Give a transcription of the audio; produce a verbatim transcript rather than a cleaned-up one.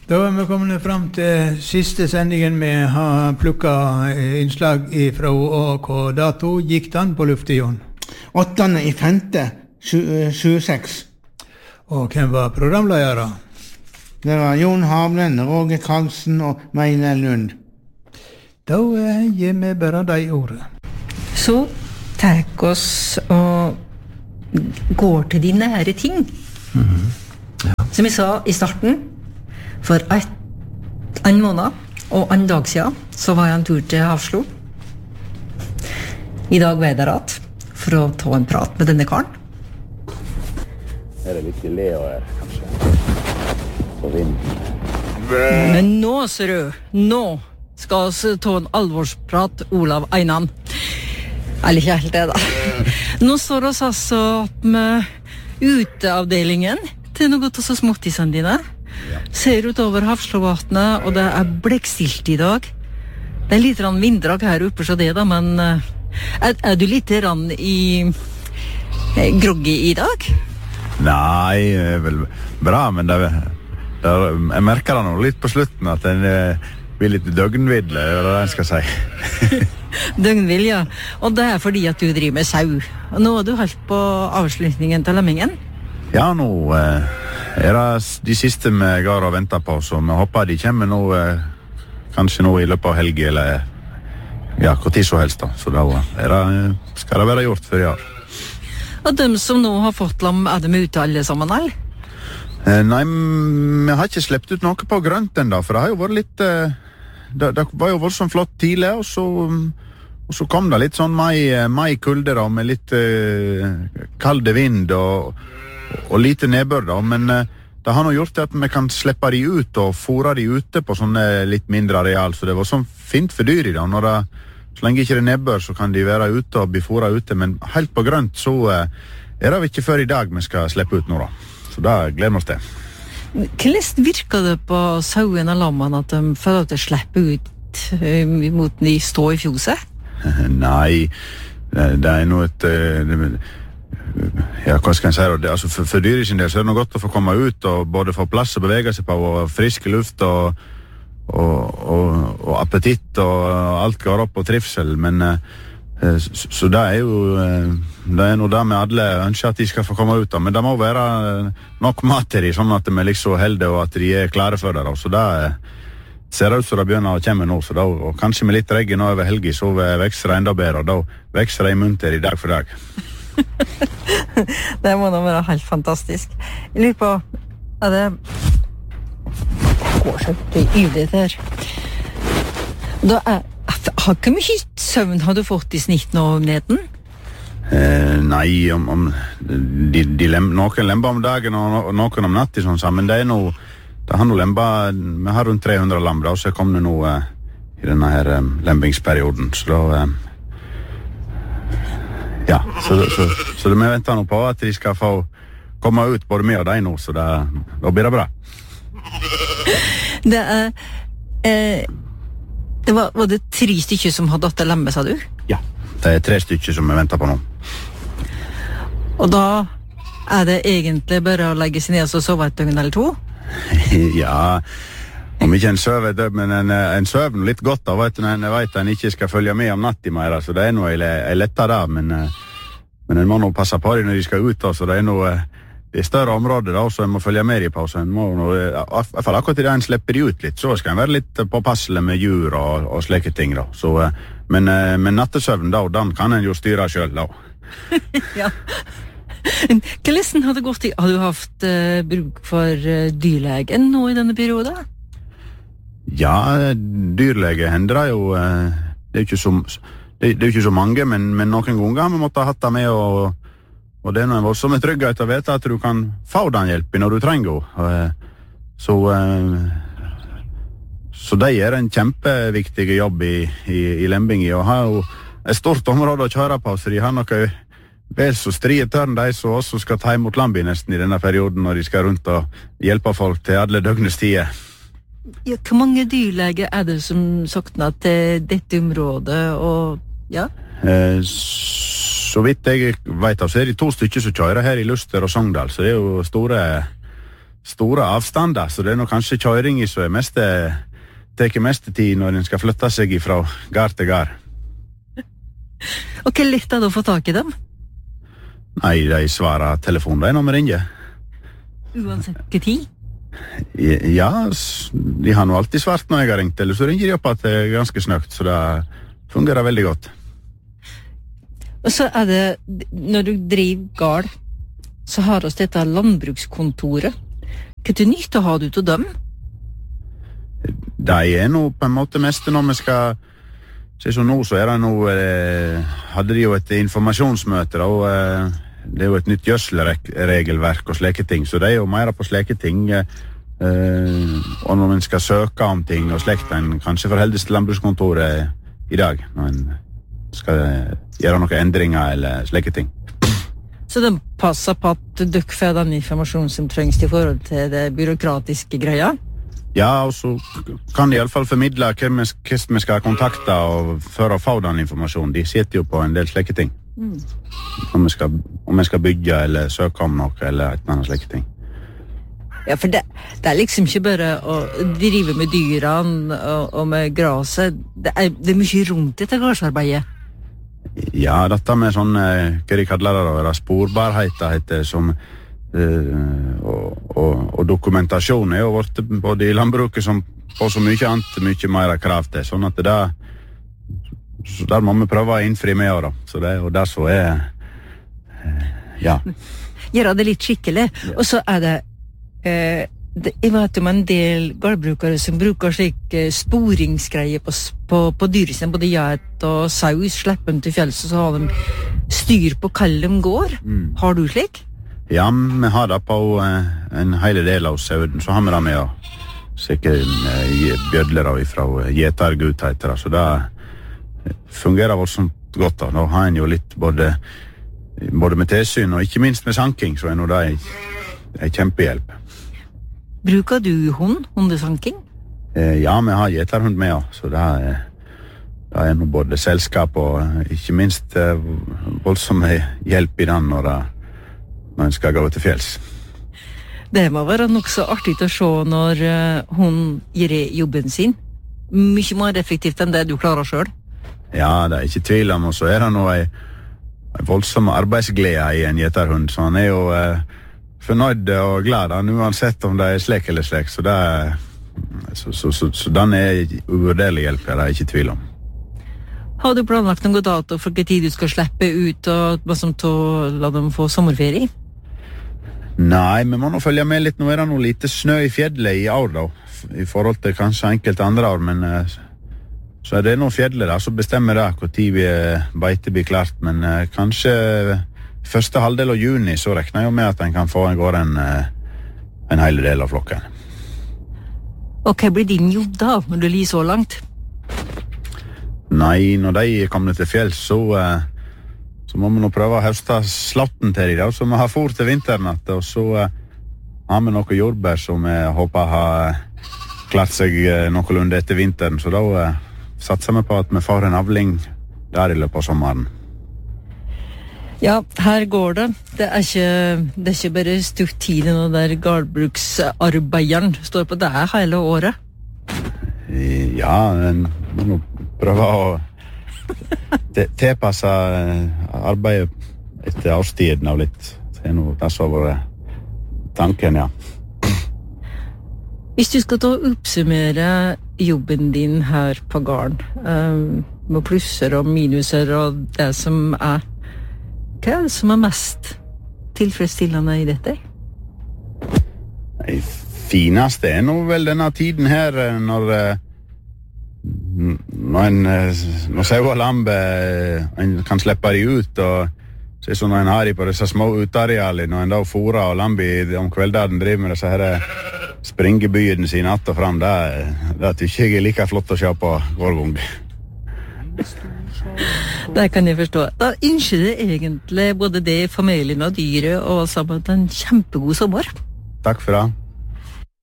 Da er vi kommet frem til siste sendingen. Vi har plukket innslag fra hva dato gikk den på luftet, Jon? åttende i femte tjueseks. Og hvem var programledere? Det var Jon Havlen, Roger Karlsen og Meile Lund. Da gir vi bare deg ordet. Så tek oss og går til de nære ting. Mm-hmm. Ja. Som jeg sa i starten, for et, en måned og en dag siden, så var jeg en tur til Havslo. I dag var jeg der at, for å ta en prat med denne karen. Er det litt Leo her, kanskje? På vinden. Men nå, ser du, nå skal vi ta en alvorsprat, Olav Einan. Eller ikke helt det, da. Nå står vi altså med uteavdelingen til noe av så småttisene dine. Ja. Ser utover Havslovatnet, og det er blekkstilt i dag. Det er litt rann vinddrag her oppe, så det da, men er, er du litt rann i eh, groggy i dag? Nei, vel bra, men det, det, jeg merker det nå litt på slutten at den blir litt døgnvidle, det er det jeg skal si. Døgnvill, ja. Og det er fordi at du driver med sau. Og nå er du helt på avslutningen til lemmingen. Ja, nå eh, er det de siste vi går og venter på, så vi håper de kommer nå, eh, kanskje nå i løpet av helgen, eller ja, hvor tid så helst da. Så da er det, skal det være gjort før i år. Og de som nå har fått lam, er de ute alle sammen, eller? Eh, nei, vi har ikke slept ut noe på grønt enda, for det har jo vært litt... Eh, det, det var jo vært sånn flott tidlig, og så, og så kom det litt sånn mai, mai kulde da, med litt eh, kalde vind og, og lite nedbør da, men eh, det har nå gjort at vi kan slippe de ut og fôre de ute på sånne litt mindre areal, så det var sånn fint for dyr i da. Når det, så lenge ikke det nedbør, så kan de være ute og bli fôret ute, men helt på grønt så eh, er det ikke før i dag vi skal slippe ut nå da. Så da gleder vi oss til. Hvordan virker det på sauen og lammene at de føler at de slipper ut uh, mot de står i fjoset? Nei, det er noe et... Uh, ja, hva skal jeg si da? Altså, for, for dyret sin del så er det noe godt å få komme ut og både få plass å bevege seg på og friske luft og, og, og, og appetitt og alt går opp og trivsel, men uh, så, så det er jo uh, det er noe der med alle ønsker at de skal få komme ut da, men det må være nok mat til de, sånn at de er liksom heldige og at de er klare for det da. Så det uh, ser det ut som det begynner å komme nå, så da, og kanskje med litt regn nå over helgen så vekster det enda bedre, og da vekster det i munter i dag for dag. Det må da være helt fantastisk. Jeg lurer på, er det går så ivrig her. Da er, har ikke mye søvn har du fått i snitt nå om neten? Eh, nei, om, om de, de lem, noen lemper om dagen og noen om natt i sånn sammen, det er noe, det har noe lemper, vi har rundt tre hundre lam da, så kom det noe eh, i denne her eh, lempingsperioden, så da eh, ja, så, så, så det vi venter nå på at de skal få komme ut både med og deg nå, så det, da blir det bra. Det er eh, det var, var det tre stykker som hadde datt lemme, sa du? Ja, det er tre stykker som vi venter på nå. Og da er det egentlig bare å legge seg ned og sove et døgn eller to? Ja, om ikke en søver, men en, en søver litt godt da, vet du, når en vet at en ikke skal følge med om natt i mer, så det er noe jeg letter da, men, men en må nå passe på dem når de skal ut da, så det er noe, det er større områder da, så en må følge med i på, så en må nå, i hvert fall akkurat i det en slipper de ut litt, så skal en være litt påpasselig med djur og, og slike ting da, så, men, men nattesøvn da, den kan en jo styre selv da. Ja. Hvordan har det gått i? Har du haft uh, bruk for uh, dyrlegen nå i denne perioden? Ja, dyrlege hender det jo, uh, det er jo ikke så, det, det er jo ikke så mange, men, men noen ganger har vi måttet ha hatt det med, og, og det er noe voldsomme trygghet å vite at du kan få den hjelpen når du trenger den. Uh, så, uh, så det er en kjempeviktig jobb i, i, i Lembingi, og har jo et stort område å kjøre på, så de har noe vel så strie tørn, de som også skal ta imot Lambi nesten i denne perioden, når de skal rundt og hjelpe folk til alle døgnets tider. Ja, hvor mange dyrleger er det som sokner til dette området, og ja? Eh, så vidt jeg vet av, så er det to stykker som kjører her i Luster og Sogndal, så det er jo store, store avstander, så det er nok kanskje kjøringen som er mest, teker mest tid når den skal flytte seg fra gard til gard. Og hva lett er det å få tak i dem? Nei, de svarer telefonen de når vi ringer. Uansett hva tid? Ja, de har nå alltid svart når jeg har ringt, eller så ringer de opp at det er ganske snøkt, så det fungerer veldig godt. Og så er det, når du driver gard, så har oss dette landbrukskontoret. Hva til nytt har du til dem? Det er nå på en måte mest når vi skal se så nå, så er det nå eh, hadde de jo et informasjonsmøte da, og eh, det er jo et nytt gjødselregelverk og slike ting, så det er jo mer på slike ting eh, og når man skal søke om ting og slikt, en kanskje forheldes til landbrukskontoret i dag når man skal gjøre noen endringer eller slike ting. Så de passer på at dere får den informasjonen som trengs i forhold til det byråkratiske greia? Ja, og så kan de i alle fall formidle hvem vi skal kontakte og for å få den informasjonen. De sitter jo på en del slike ting. Mm. Om, vi skal, om vi skal bygge eller søke om noe eller et eller annet slike ting. Ja, for det, det er liksom ikke bare å drive med dyrene og, og med graset. Det er, det er mye rundt dette gardsarbeidet. Ja, dette med sånn, eh, hva de kaller det da, sporbarhet heter som, eh, og, og, og dokumentasjon er jo vårt både i landbruket som på så mye annet, mye mer krav til, sånn at det der, så der må vi prøve å innfri med da, så det er jo der så er, eh, ja. Gjøre det litt skikkelig, ja. Og så er det, eh, det, jeg vet om en del gårdbrukere som bruker slik eh, sporingsgreier på, på, på dyret sin, både geit og saus, slipper dem til fjells, og så har de styr på hva de går. Mm. Har du slik? Ja, vi har det på eh, en hele del av sauden, så har vi det med å sikkert eh, bjødler fra gjetergut heter det, så det fungerer voldsomt godt da. Nå har en jo litt både, både med tilsyn og ikke minst med sanking, så er nå det en kjempehjelp. Bruker du hund, hundesanking? Eh, ja, vi har gjeterhund med, ja. Så det er, det er noe både selskap og ikke minst eh, voldsomme hjelp i den når, det, når en skal gå til fjells. Det må være nok så artig å se når uh, hun gjør jobben sin. Mye mer effektivt enn det du klarer selv. Ja, det er ikke tvil om, og så er det noe en voldsom arbeidsglede i en gjeterhund, så han er jo eh, fornøyd og glad han, uansett om det er slik eller slik, så, det er, så, så, så, så den er uvurderlig hjelp, det er ikke tvil om. Har du planlagt noen dato for hva tid du skal slippe ut og som til å la dem få sommerferie? Nei, vi må nå følge med litt. Nå er det noe lite snø i fjellet i år da, i forhold til kanskje enkelte andre år, men så er det noe fjellet da, så bestemmer det hvor tid vi beite blir klart, men kanskje første halvdel av juni så rekner jeg jo med at en kan få en går en, en hele del av flokken. Og hva blir din jobb da, når du lir så langt? Nei, når de kommer til fjells, så, så må vi nå prøve å høste slatten til de da, så vi har fôr til vinteren, og så har vi noe jordbær som jeg håper har klart seg noenlunde etter vinteren, så da satser vi på at vi får en avling der i løpet av sommeren. Ja, her går det. Det er ikke, det er ikke bare stutt tid når der gårdbruksarbeideren står på det hele året. Ja, en må prøve å tilpasse arbeidet etter årstiden av litt. Det er noe der så var tanken, ja. Hvis du skal ta og oppsummere jobben din her på gården, um, med plusser og minuser og det som er, hva er det som er mest tilfredsstillende i dette? Det fineste er nå vel denne tiden her, når, når en når sau og lambe en kan slippe de ut, og så er sånn når en har de på disse små utarealer, når en da fôrer og lambe om kvelden driver med disse her springebyen sine att og fram, det, det tykker jeg er like flott å se på hver gang. Det kan jeg forstå. Da ønsker jeg egentlig både det, familien og dyret, og sammen en kjempegod sommer. Takk for det.